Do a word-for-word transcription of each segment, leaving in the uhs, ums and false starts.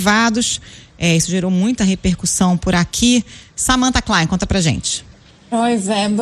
aprovados. É, isso gerou muita repercussão por aqui. Samantha Klein, conta pra gente. Oi,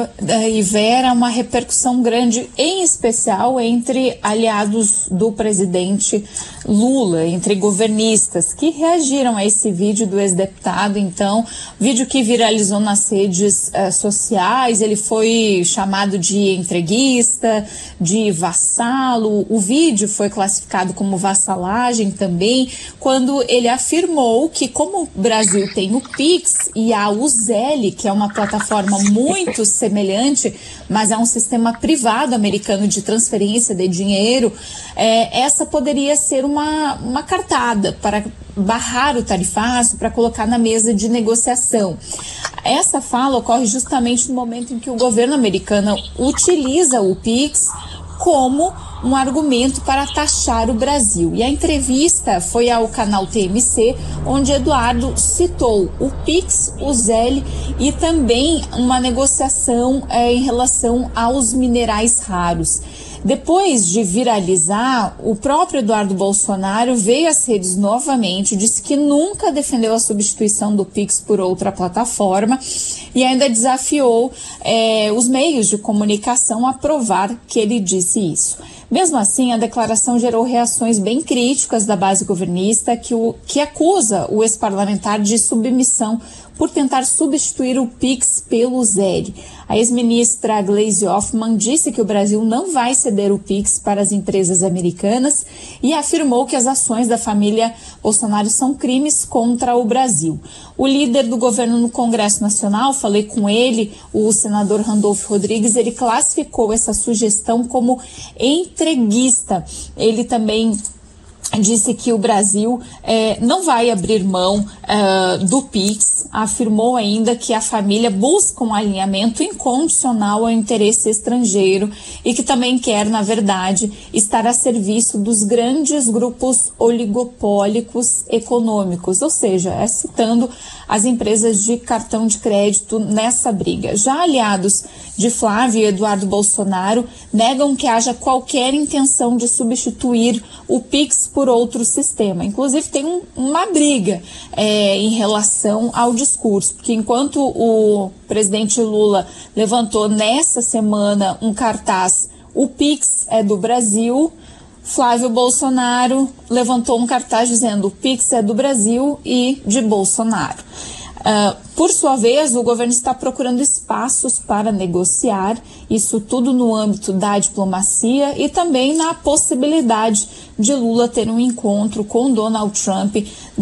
Vera, uma repercussão grande, em especial entre aliados do presidente Lula, entre governistas, que reagiram a esse vídeo do ex-deputado. Então, vídeo que viralizou nas redes uh, sociais, ele foi chamado de entreguista, de vassalo. O vídeo foi classificado como vassalagem também, quando ele afirmou que, como o Brasil tem o Pix e a Uzeli, que é uma plataforma muito semelhante, mas é um sistema privado americano de transferência de dinheiro, é, essa poderia ser uma, uma cartada para barrar o tarifaço, para colocar na mesa de negociação. Essa fala ocorre justamente no momento em que o governo americano utiliza o Pix como um argumento para taxar o Brasil. E a entrevista foi ao canal T M C, onde Eduardo citou o Pix, o Zelle e também uma negociação é, em relação aos minerais raros. Depois de viralizar, o próprio Eduardo Bolsonaro veio às redes novamente, disse que nunca defendeu a substituição do Pix por outra plataforma e ainda desafiou é, os meios de comunicação a provar que ele disse isso. Mesmo assim, a declaração gerou reações bem críticas da base governista, que, o, que acusa o ex-parlamentar de submissão por tentar substituir o Pix pelo Zelle. A ex-ministra Gleisi Hoffmann disse que o Brasil não vai ceder o Pix para as empresas americanas e afirmou que as ações da família Bolsonaro são crimes contra o Brasil. O líder do governo no Congresso Nacional, falei com ele, o senador Randolfo Rodrigues, ele classificou essa sugestão como entreguista. Ele também disse que o Brasil eh, não vai abrir mão eh, do Pix, afirmou ainda que a família busca um alinhamento incondicional ao interesse estrangeiro e que também quer, na verdade, estar a serviço dos grandes grupos oligopólicos econômicos, ou seja, é citando as empresas de cartão de crédito nessa briga. Já aliados de Flávio e Eduardo Bolsonaro negam que haja qualquer intenção de substituir o Pix por outro sistema. Inclusive tem um, uma briga é, em relação ao discurso, porque enquanto o presidente Lula levantou nessa semana um cartaz, o Pix é do Brasil, Flávio Bolsonaro levantou um cartaz dizendo o Pix é do Brasil e de Bolsonaro. Uh, por sua vez, o governo está procurando espaços para negociar, isso tudo no âmbito da diplomacia e também na possibilidade de Lula ter um encontro com Donald Trump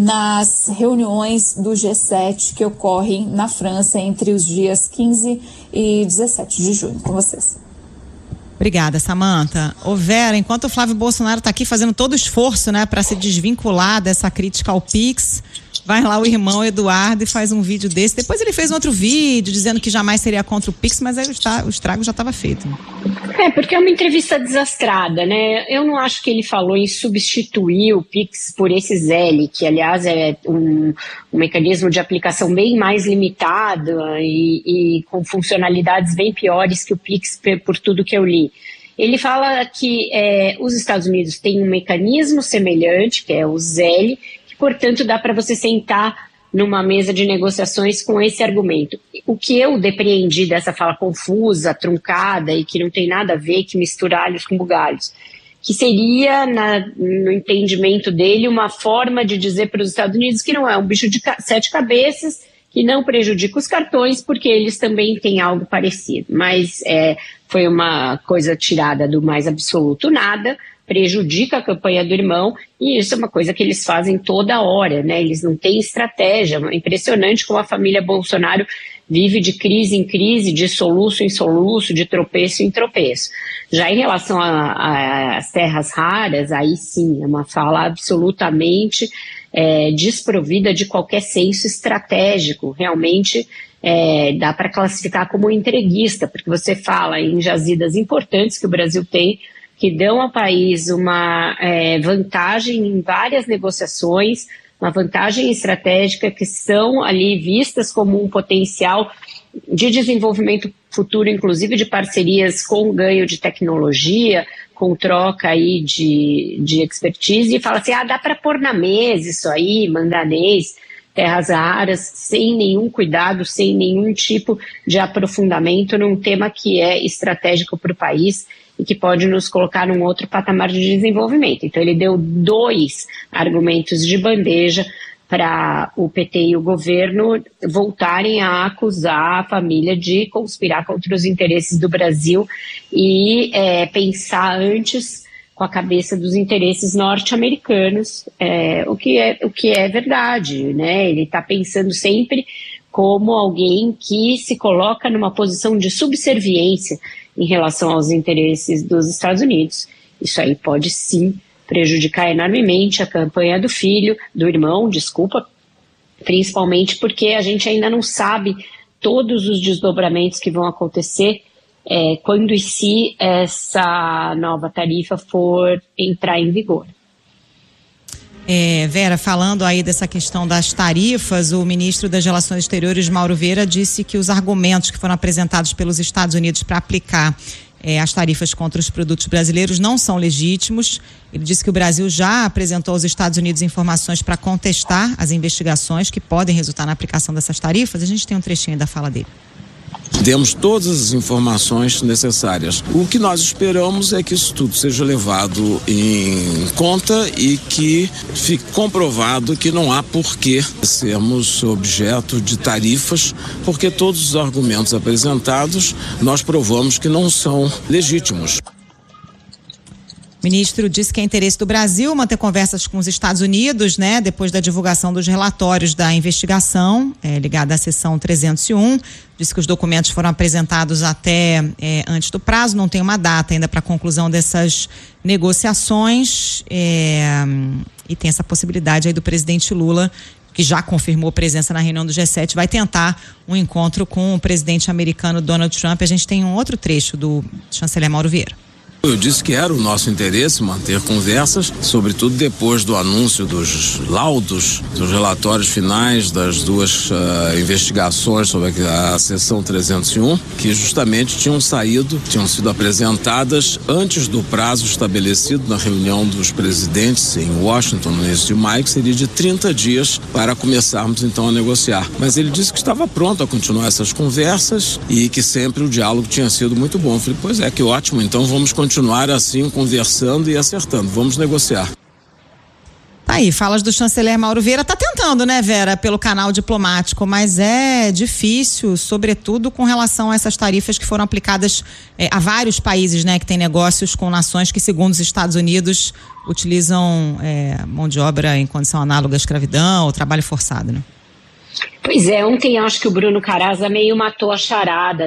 nas reuniões do G sete que ocorrem na França entre os dias quinze e dezessete de junho. Com vocês. Obrigada, Samantha. Ô Vera, enquanto o Flávio Bolsonaro está aqui fazendo todo o esforço, né, para se desvincular dessa crítica ao Pix, vai lá o irmão Eduardo e faz um vídeo desse. Depois ele fez um outro vídeo dizendo que jamais seria contra o Pix, mas aí o estrago já estava feito. É, porque é uma entrevista desastrada, né? Eu não acho que ele falou em substituir o Pix por esse Zelle, que aliás é um, um mecanismo de aplicação bem mais limitado e, e com funcionalidades bem piores que o Pix, por tudo que eu li. Ele fala que é, os Estados Unidos têm um mecanismo semelhante, que é o Zelle, que, portanto, dá para você sentar numa mesa de negociações com esse argumento. O que eu depreendi dessa fala confusa, truncada e que não tem nada a ver, que mistura alhos com bugalhos, que seria, na, no entendimento dele, uma forma de dizer para os Estados Unidos que não é um bicho de ca- sete cabeças, que não prejudica os cartões, porque eles também têm algo parecido. Mas é, foi uma coisa tirada do mais absoluto nada, prejudica a campanha do irmão, e isso é uma coisa que eles fazem toda hora, né? Eles não têm estratégia. É impressionante como a família Bolsonaro vive de crise em crise, de soluço em soluço, de tropeço em tropeço. Já em relação às terras raras, aí sim, é uma fala absolutamente é, desprovida de qualquer senso estratégico. Realmente é, dá para classificar como entreguista, porque você fala em jazidas importantes que o Brasil tem, que dão ao país uma é, vantagem em várias negociações, uma vantagem estratégica, que são ali vistas como um potencial de desenvolvimento futuro, inclusive de parcerias com ganho de tecnologia, com troca aí de, de expertise, e fala assim, ah, dá para pôr na mesa isso aí, manganês, terras raras, sem nenhum cuidado, sem nenhum tipo de aprofundamento num tema que é estratégico para o país e que pode nos colocar num outro patamar de desenvolvimento. Então ele deu dois argumentos de bandeja para o P T e o governo voltarem a acusar a família de conspirar contra os interesses do Brasil e é, pensar antes com a cabeça dos interesses norte-americanos, é, o, que é, o que é verdade, né? Ele está pensando sempre como alguém que se coloca numa posição de subserviência em relação aos interesses dos Estados Unidos. Isso aí pode sim prejudicar enormemente a campanha do filho, do irmão, desculpa, principalmente porque a gente ainda não sabe todos os desdobramentos que vão acontecer é, quando e se essa nova tarifa for entrar em vigor. É, Vera, falando aí dessa questão das tarifas, o ministro das Relações Exteriores, Mauro Vieira, disse que os argumentos que foram apresentados pelos Estados Unidos para aplicar é, as tarifas contra os produtos brasileiros não são legítimos. Ele disse que o Brasil já apresentou aos Estados Unidos informações para contestar as investigações que podem resultar na aplicação dessas tarifas. A gente tem um trechinho da fala dele. Demos todas as informações necessárias. O que nós esperamos é que isso tudo seja levado em conta e que fique comprovado que não há porquê sermos objeto de tarifas, porque todos os argumentos apresentados nós provamos que não são legítimos. O ministro disse que é interesse do Brasil manter conversas com os Estados Unidos, né, depois da divulgação dos relatórios da investigação é, ligada à seção trezentos e um. Disse que os documentos foram apresentados até é, antes do prazo, não tem uma data ainda para a conclusão dessas negociações é, e tem essa possibilidade aí do presidente Lula, que já confirmou presença na reunião do G sete, vai tentar um encontro com o presidente americano Donald Trump. A gente tem um outro trecho do chanceler Mauro Vieira. Eu disse que era o nosso interesse manter conversas, sobretudo depois do anúncio dos laudos, dos relatórios finais das duas uh, investigações sobre a, a seção trezentos e um, que justamente tinham saído, tinham sido apresentadas antes do prazo estabelecido na reunião dos presidentes em Washington no início de maio, que seria de trinta dias para começarmos então a negociar. Mas ele disse que estava pronto a continuar essas conversas e que sempre o diálogo tinha sido muito bom. Eu falei, pois é, que ótimo, então vamos continuar continuar assim, conversando e acertando. Vamos negociar. Tá aí, falas do chanceler Mauro Vieira. Tá tentando, né, Vera, pelo canal diplomático, mas é difícil, sobretudo com relação a essas tarifas que foram aplicadas é, a vários países, né, que têm negócios com nações que, segundo os Estados Unidos, utilizam é, mão de obra em condição análoga à escravidão ou trabalho forçado, né? Pois é, ontem acho que o Bruno Caraza meio matou a charada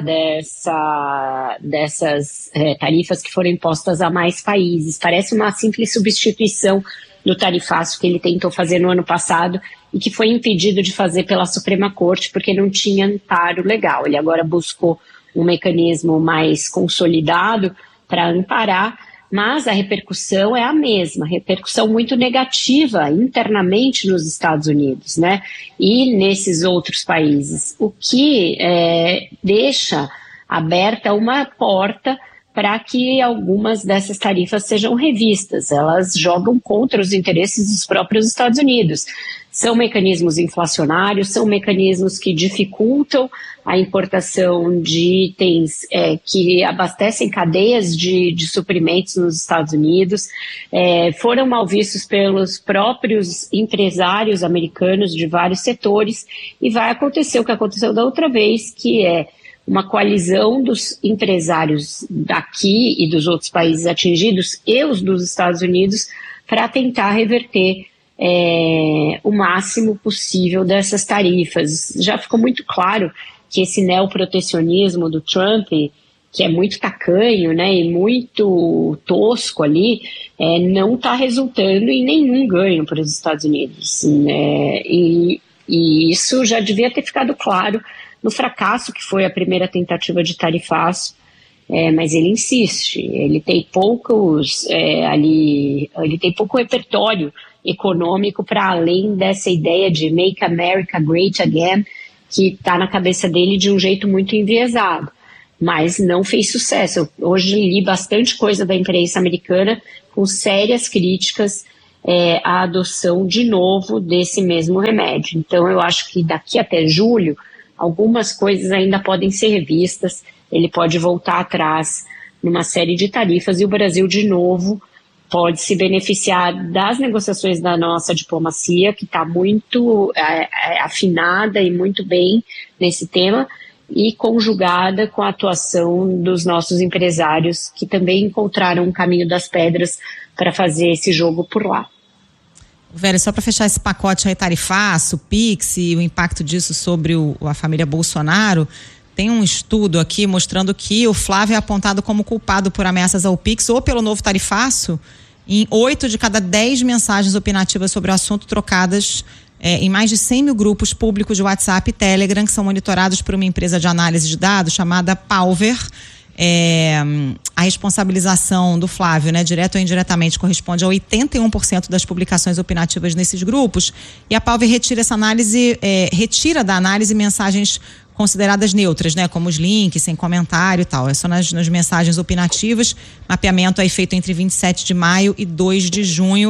dessa, dessas é, tarifas que foram impostas a mais países. Parece uma simples substituição do tarifaço que ele tentou fazer no ano passado e que foi impedido de fazer pela Suprema Corte porque não tinha amparo legal. Ele agora buscou um mecanismo mais consolidado para amparar, mas a repercussão é a mesma, repercussão muito negativa internamente nos Estados Unidos, né? E nesses outros países, o que é, deixa aberta uma porta para que algumas dessas tarifas sejam revistas. Elas jogam contra os interesses dos próprios Estados Unidos. São mecanismos inflacionários, são mecanismos que dificultam a importação de itens é, que abastecem cadeias de, de suprimentos nos Estados Unidos, é, foram mal vistos pelos próprios empresários americanos de vários setores, e vai acontecer o que aconteceu da outra vez, que é uma coalizão dos empresários daqui e dos outros países atingidos e os dos Estados Unidos para tentar reverter é, o máximo possível dessas tarifas. Já ficou muito claro que esse neoprotecionismo do Trump, que é muito tacanho, né, e muito tosco ali, é, não está resultando em nenhum ganho para os Estados Unidos. Né? E, e isso já devia ter ficado claro no fracasso que foi a primeira tentativa de tarifaço, é, mas ele insiste, ele tem poucos é, ali, ele tem pouco repertório econômico para além dessa ideia de Make America Great Again, que está na cabeça dele de um jeito muito enviesado. Mas não fez sucesso. Hoje li bastante coisa da imprensa americana com sérias críticas é, à adoção de novo desse mesmo remédio. Então eu acho que daqui até julho algumas coisas ainda podem ser revistas, ele pode voltar atrás numa série de tarifas e o Brasil de novo pode se beneficiar das negociações da nossa diplomacia, que está muito é, afinada e muito bem nesse tema, e conjugada com a atuação dos nossos empresários, que também encontraram um caminho das pedras para fazer esse jogo por lá. Vera, só para fechar esse pacote aí tarifaço, Pix e o impacto disso sobre o, a família Bolsonaro, tem um estudo aqui mostrando que o Flávio é apontado como culpado por ameaças ao Pix ou pelo novo tarifaço em oito de cada dez mensagens opinativas sobre o assunto trocadas É, em mais de cem mil grupos públicos de WhatsApp e Telegram, que são monitorados por uma empresa de análise de dados chamada Palver. É, a responsabilização do Flávio, né, direto ou indiretamente, corresponde a oitenta e um por cento das publicações opinativas nesses grupos, e a Palver retira essa análise, é, retira da análise mensagens consideradas neutras, né, como os links, sem comentário e tal. É só nas, nas mensagens opinativas. Mapeamento aí feito entre vinte e sete de maio e dois de junho.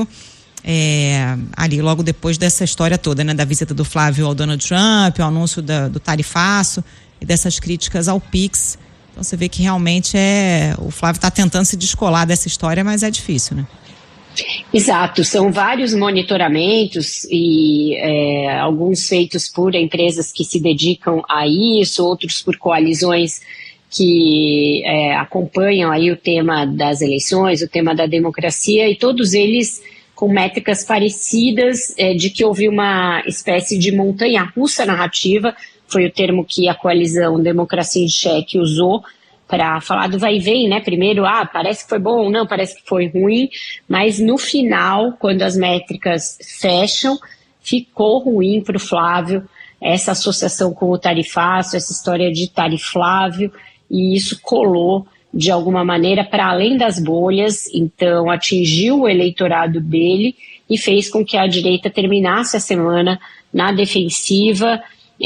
É, ali logo depois dessa história toda, né, da visita do Flávio ao Donald Trump, o anúncio da, do tarifaço e dessas críticas ao Pix. Então você vê que realmente é, o Flávio está tentando se descolar dessa história, mas é difícil, né? Exato, são vários monitoramentos e é, alguns feitos por empresas que se dedicam a isso, outros por coalizões que é, acompanham aí o tema das eleições, o tema da democracia, e todos eles com métricas parecidas, é, de que houve uma espécie de montanha-russa narrativa, foi o termo que a coalizão Democracia em Cheque usou para falar do vai e vem, né? Primeiro, ah, parece que foi bom, não, parece que foi ruim, mas no final, quando as métricas fecham, ficou ruim para o Flávio essa associação com o tarifaço, essa história de tariflávio, e isso colou de alguma maneira para além das bolhas, então atingiu o eleitorado dele e fez com que a direita terminasse a semana na defensiva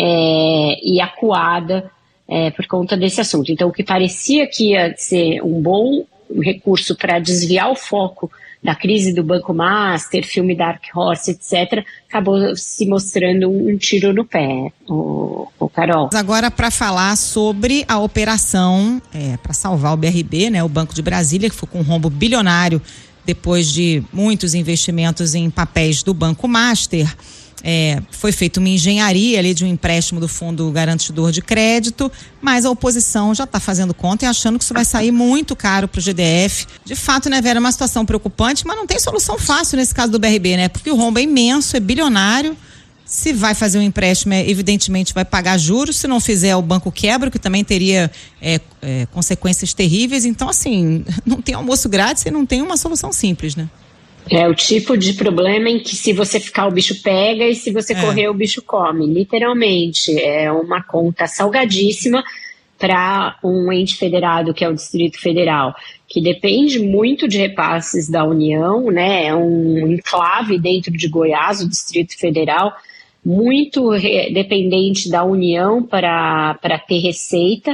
é, e acuada é, por conta desse assunto. Então o que parecia que ia ser um bom recurso para desviar o foco da crise do Banco Master, filme Dark Horse, etcétera, acabou se mostrando um, um tiro no pé, o, o Carol. Agora, para falar sobre a operação é, para salvar o B R B, né, o Banco de Brasília, que foi com um rombo bilionário depois de muitos investimentos em papéis do Banco Master. É, foi feita uma engenharia ali de um empréstimo do Fundo Garantidor de Crédito, mas a oposição já está fazendo conta e achando que isso vai sair muito caro para o G D F. De fato, né, Vera, é uma situação preocupante, mas não tem solução fácil nesse caso do B R B, né? Porque o rombo é imenso, é bilionário. Se vai fazer um empréstimo, evidentemente vai pagar juros. Se não fizer, o banco quebra, que também teria é, é, consequências terríveis. Então, assim, não tem almoço grátis e não tem uma solução simples, né? É o tipo de problema em que se você ficar o bicho pega e se você é. correr o bicho come, literalmente. É uma conta salgadíssima para um ente federado que é o Distrito Federal, que depende muito de repasses da União, né? É um enclave dentro de Goiás, o Distrito Federal, muito re- dependente da União para, para ter receita.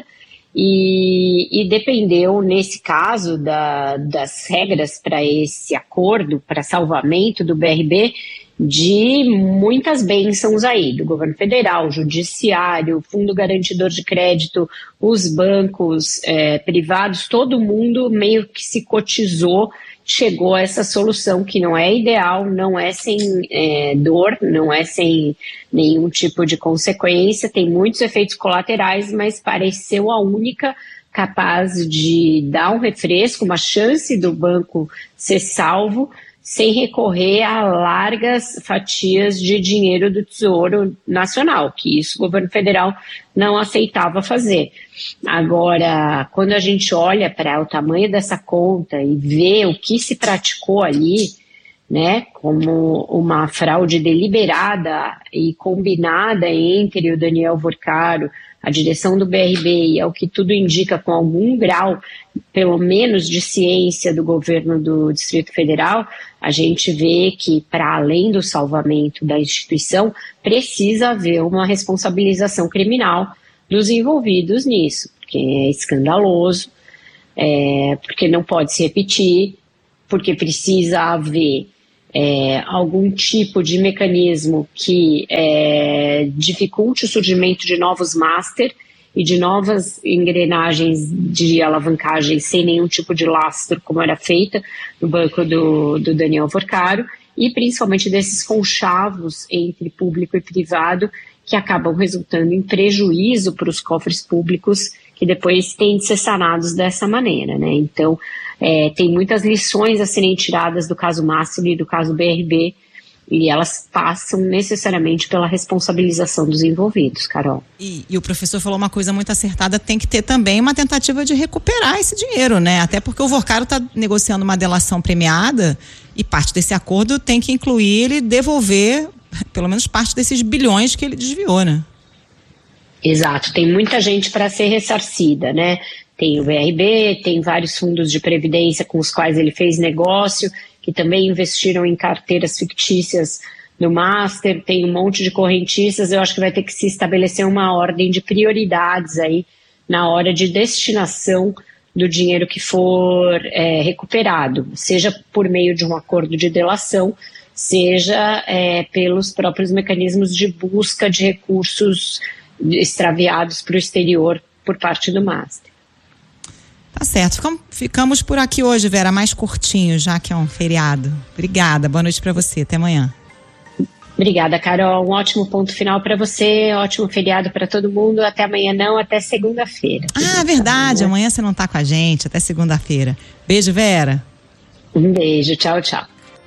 E, e dependeu, nesse caso, da, das regras para esse acordo, para salvamento do B R B, de muitas bênçãos aí, do governo federal, judiciário, fundo garantidor de crédito, os bancos é, privados, todo mundo meio que se cotizou, chegou a essa solução que não é ideal, não é sem é, dor, não é sem nenhum tipo de consequência, tem muitos efeitos colaterais, mas pareceu a única capaz de dar um refresco, uma chance do banco ser salvo, sem recorrer a largas fatias de dinheiro do Tesouro Nacional, que isso o governo federal não aceitava fazer. Agora, quando a gente olha para o tamanho dessa conta e vê o que se praticou ali, né, como uma fraude deliberada e combinada entre o Daniel Vorcaro, a direção do B R B e, ao que tudo indica, com algum grau, pelo menos, de ciência do governo do Distrito Federal, a gente vê que, para além do salvamento da instituição, precisa haver uma responsabilização criminal dos envolvidos nisso, porque é escandaloso, é, porque não pode se repetir, porque precisa haver É, algum tipo de mecanismo que é, dificulte o surgimento de novos master e de novas engrenagens de alavancagem sem nenhum tipo de lastro, como era feita no banco do, do Daniel Vorcaro, e principalmente desses conchavos entre público e privado que acabam resultando em prejuízo para os cofres públicos, que depois têm de ser sanados dessa maneira, né? Então, É, tem muitas lições a serem tiradas do caso Master e do caso B R B, e elas passam necessariamente pela responsabilização dos envolvidos, Carol. E, e o professor falou uma coisa muito acertada, tem que ter também uma tentativa de recuperar esse dinheiro, né? Até porque o Vorcaro está negociando uma delação premiada e parte desse acordo tem que incluir ele devolver pelo menos parte desses bilhões que ele desviou, né? Exato, tem muita gente para ser ressarcida, né? Tem o B R B, tem vários fundos de previdência com os quais ele fez negócio, que também investiram em carteiras fictícias no Master, tem um monte de correntistas. Eu acho que vai ter que se estabelecer uma ordem de prioridades aí na hora de destinação do dinheiro que for é, recuperado, seja por meio de um acordo de delação, seja é, pelos próprios mecanismos de busca de recursos extraviados para o exterior por parte do Master. Tá certo, ficamos, ficamos por aqui hoje, Vera, mais curtinho, já que é um feriado. Obrigada, boa noite para você, até amanhã. Obrigada, Carol, um ótimo ponto final para você, ótimo feriado para todo mundo, até amanhã não, até segunda-feira. Ah, verdade, amanhã você não tá com a gente, até segunda-feira. Beijo, Vera. Um beijo, tchau, tchau.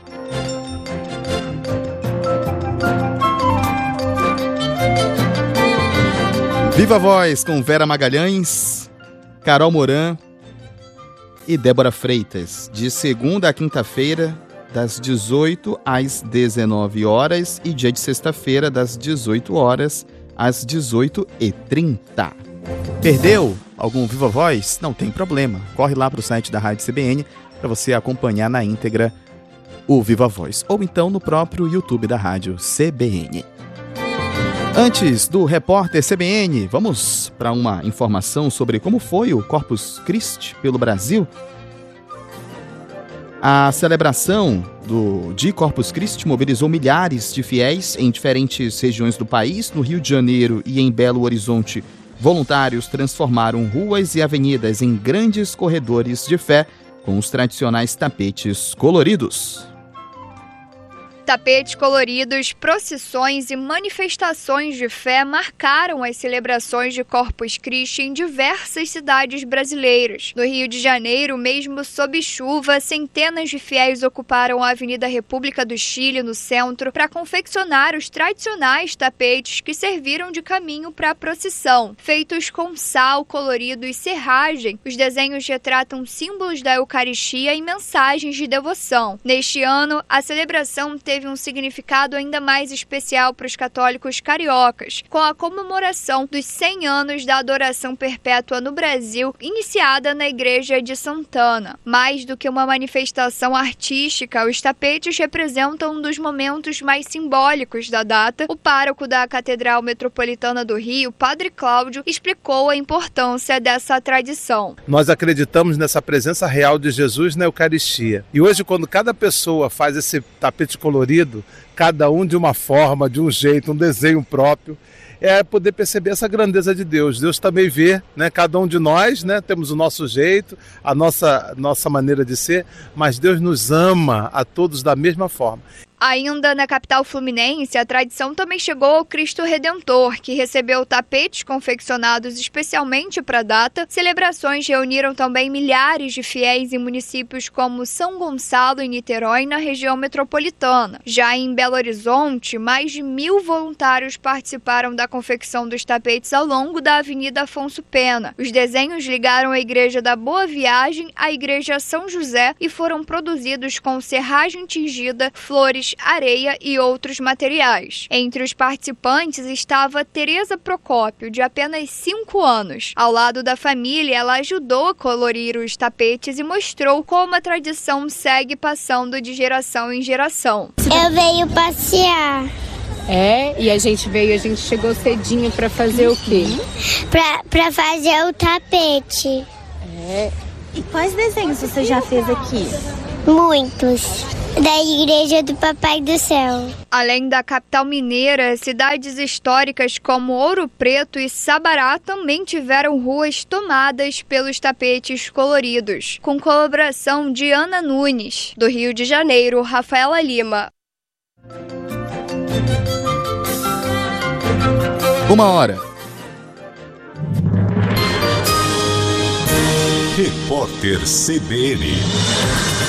Viva a Voz com Vera Magalhães, Carol Moran e Débora Freitas, de segunda a quinta-feira, das dezoito às dezenove horas, e dia de sexta-feira, das dezoito horas às dezoito e trinta. Perdeu algum Viva Voz? Não tem problema. Corre lá para o site da Rádio C B N para você acompanhar na íntegra o Viva Voz, ou então no próprio YouTube da Rádio C B N. Antes do repórter C B N, vamos para uma informação sobre como foi o Corpus Christi pelo Brasil. A celebração do, de Corpus Christi mobilizou milhares de fiéis em diferentes regiões do país. No Rio de Janeiro e em Belo Horizonte, voluntários transformaram ruas e avenidas em grandes corredores de fé com os tradicionais tapetes coloridos. Tapetes coloridos, procissões e manifestações de fé marcaram as celebrações de Corpus Christi em diversas cidades brasileiras. No Rio de Janeiro, mesmo sob chuva, centenas de fiéis ocuparam a Avenida República do Chile, no centro, para confeccionar os tradicionais tapetes que serviram de caminho para a procissão. Feitos com sal colorido e serragem, os desenhos retratam símbolos da Eucaristia e mensagens de devoção. Neste ano, a celebração teve um significado ainda mais especial para os católicos cariocas, com a comemoração dos cem anos da adoração perpétua no Brasil, iniciada na Igreja de Santana. Mais do que uma manifestação artística, os tapetes representam um dos momentos mais simbólicos da data. O pároco da Catedral Metropolitana do Rio, Padre Cláudio, explicou a importância dessa tradição. Nós acreditamos nessa presença real de Jesus na Eucaristia. E hoje, quando cada pessoa faz esse tapete colorido, cada um de uma forma, de um jeito, um desenho próprio, é poder perceber essa grandeza de Deus. Deus também vê, né? Cada um de nós, né? Temos o nosso jeito, a nossa, nossa maneira de ser, mas Deus nos ama a todos da mesma forma. Ainda na capital fluminense, a tradição também chegou ao Cristo Redentor, que recebeu tapetes confeccionados especialmente para a data. Celebrações reuniram também milhares de fiéis em municípios como São Gonçalo e Niterói, na região metropolitana. Já em Belo Horizonte, mais de mil voluntários participaram da confecção dos tapetes ao longo da Avenida Afonso Pena. Os desenhos ligaram a Igreja da Boa Viagem à Igreja São José e foram produzidos com serragem tingida, flores, areia e outros materiais. Entre os participantes estava Tereza Procópio, de apenas cinco anos. Ao lado da família, ela ajudou a colorir os tapetes e mostrou como a tradição segue passando de geração em geração. Eu venho passear. É, e a gente veio, a gente chegou cedinho para fazer o quê? Pra, pra fazer o tapete. É. E quais desenhos você já fez aqui? Muitos. Da Igreja do Papai do Céu. Além da capital mineira, cidades históricas como Ouro Preto e Sabará também tiveram ruas tomadas pelos tapetes coloridos, com colaboração de Ana Nunes. Do Rio de Janeiro, Rafaela Lima. Uma hora. Repórter C B N.